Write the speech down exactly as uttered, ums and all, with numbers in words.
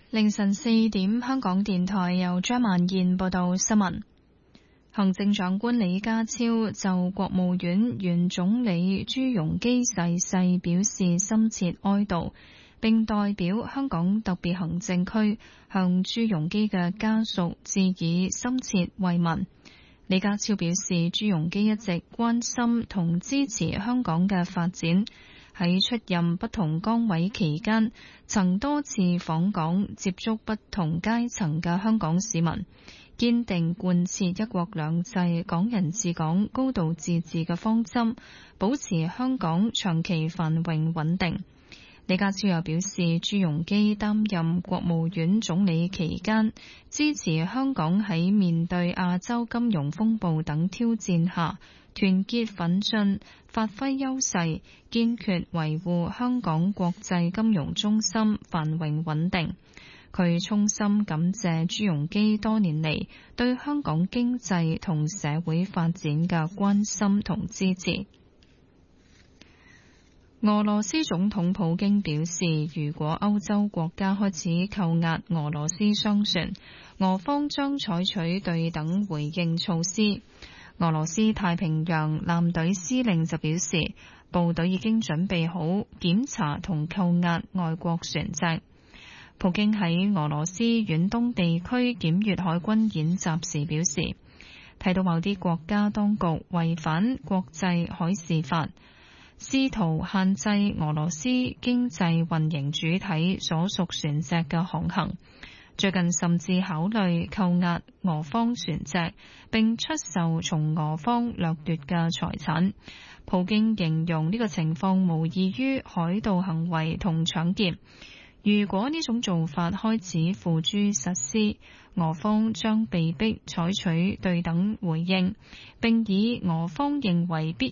凌晨四點，香港電台由張曼燕報道新聞。行政長官李家超就國務院原總理朱鎔基逝世表示深切哀悼，並代表香港特別行政區向朱鎔基嘅家屬致以深切慰問。李家超表示，朱鎔基一直關心同支持香港嘅發展，喺出任不同崗位期間，曾多次訪港，接觸不同階層嘅香港市民，堅定貫徹一國兩制、港人治港、高度自治嘅方針，保持香港長期繁榮穩定。李家超又表示，朱鎔基擔任國務院總理期間，支持香港喺面對亞洲金融風暴等挑戰下，團結奮進，發揮優勢，堅決維護香港國際金融中心繁榮穩定。佢衷心感謝朱鎔基多年嚟對香港經濟同社會發展嘅關心同支持。俄羅斯總統普京表示，如果歐洲國家開始扣押俄羅斯商船，俄方將採取對等回應措施。俄羅斯太平洋艦隊司令就表示，部隊已經準備好檢查同扣押外國船隻。普京喺俄羅斯遠東地區檢閱海軍演習時表示，睇到某啲國家當局違反國際海事法，試圖限制俄羅斯經濟運營主體所屬船隻嘅航行，最近甚至考慮扣押俄方船隻，並出售從俄方掠奪嘅財產。普京形容呢個情況無異於海盜行為同搶劫。如果呢種做法開始付諸實施，俄方將被迫採取對等回應，並以俄方認為必